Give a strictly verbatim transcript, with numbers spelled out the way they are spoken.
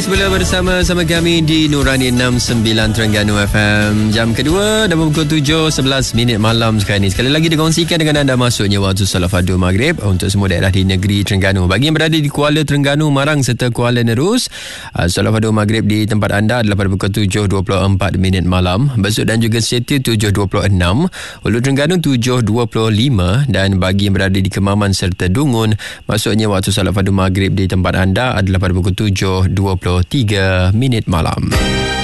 Semula bersama sama kami di Nurani enam sembilan Terengganu F M. Jam kedua dah pukul tujuh sebelas minit malam sekarang ni. Sekali lagi dikongsikan dengan anda masuknya waktu solat fardu maghrib untuk semua daerah di negeri Terengganu. Bagi yang berada di Kuala Terengganu, Marang serta Kuala Nerus, solat fardu maghrib di tempat anda adalah pada pukul tujuh dua puluh empat minit malam. Besut dan juga Setia tujuh dua puluh enam, Hulu Terengganu tujuh dua puluh lima, dan bagi yang berada di Kemaman serta Dungun, masuknya waktu solat fardu maghrib di tempat anda adalah pada pukul tujuh dua puluh tiga minit malam.